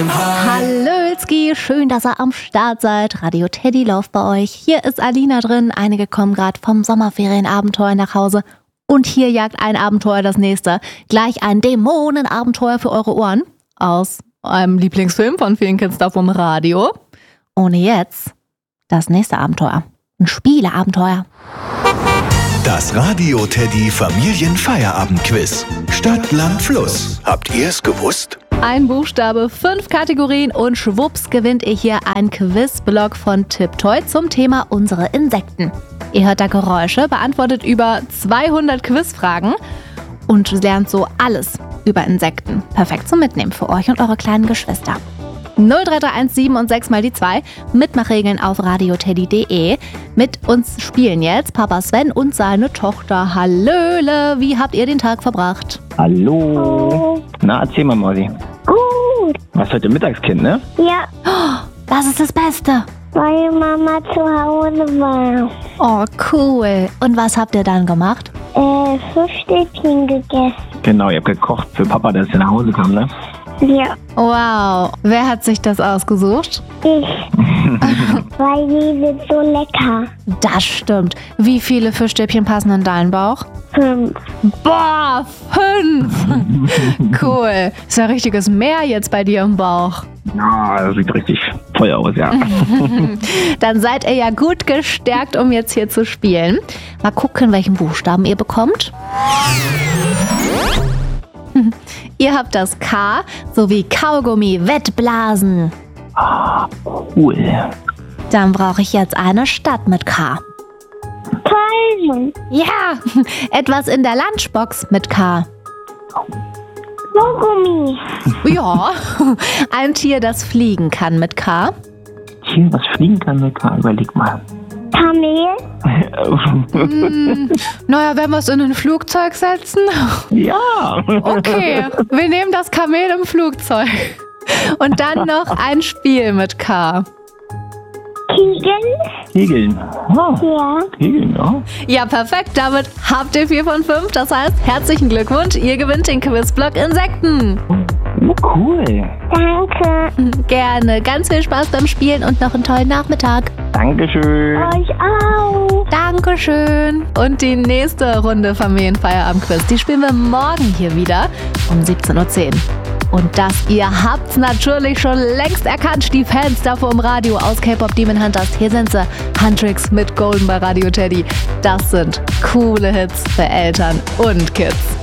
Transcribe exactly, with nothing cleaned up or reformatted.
Hallöski, schön, dass ihr am Start seid. Radio Teddy läuft bei euch. Hier ist Alina drin. Einige kommen gerade vom Sommerferienabenteuer nach Hause. Und hier jagt ein Abenteuer das nächste. Gleich ein Dämonenabenteuer für eure Ohren. Aus einem Lieblingsfilm von vielen Kids da vom Radio. Ohne jetzt das nächste Abenteuer. Ein Spieleabenteuer. Das Radio Teddy Familienfeierabendquiz. Stadt, Land, Fluss. Habt ihr es gewusst? Ein Buchstabe, fünf Kategorien und schwupps gewinnt ihr hier einen Quizblog von Tiptoy zum Thema unsere Insekten. Ihr hört da Geräusche, beantwortet über zweihundert Quizfragen und lernt so alles über Insekten. Perfekt zum Mitnehmen für euch und eure kleinen Geschwister. null drei drei eins sieben und sechs mal die zwei. Mitmachregeln auf radioteddy punkt de. Mit uns spielen jetzt Papa Sven und seine Tochter. Hallöle, wie habt ihr den Tag verbracht? Hallo. Na, erzähl mal, Mausi. Gut. Was heute Mittagskind, ne? Ja, Oh, das ist das Beste. weil Mama zu Hause war. Oh, cool. Und was habt ihr dann gemacht? Äh, Fischstäbchen gegessen. Genau, ihr habt gekocht für Papa, der jetzt nach Hause kam, ne? Ja, Wow, wer hat sich das ausgesucht? ich. Weil die sind so lecker. Das stimmt. Wie viele Fischstäbchen passen in deinen Bauch? Fünf. Boah, fünf! Cool. Ist ja richtiges Meer jetzt bei dir im Bauch. Ja, das sieht richtig Feuer aus, ja. Dann seid ihr ja gut gestärkt, um jetzt hier zu spielen. Mal gucken, welchen Buchstaben ihr bekommt. Ihr habt das K sowie Kaugummi Wettblasen. Cool. Dann brauche ich jetzt eine Stadt mit K. Palmen. Ja, etwas in der Lunchbox mit K. Kaugummi. Ja, ein Tier, das fliegen kann mit K. Tier, was fliegen kann mit K, überleg mal. Kamel. Hm, naja, wenn wir es in ein Flugzeug setzen. Ja. Okay, wir nehmen das Kamel im Flugzeug. Und dann noch ein Spiel mit K. Kegeln. Kegeln. Ah, Ja. Kegeln, ja. Ja, perfekt. Damit habt ihr vier von fünf. Das heißt, herzlichen Glückwunsch. Ihr gewinnt den Quizblock Insekten. Oh, cool. Danke. Gerne. Ganz viel Spaß beim Spielen und noch einen tollen Nachmittag. Dankeschön. Euch auch. Dankeschön. Und die nächste Runde Familienfeierabend-Quiz, die spielen wir morgen hier wieder um siebzehn Uhr zehn. Und das, ihr habt's natürlich schon längst erkannt, die Fans da vom Radio aus K-Pop Demon Hunters. Hier sind sie, Huntrix mit Golden bei Radio Teddy. Das sind coole Hits für Eltern und Kids.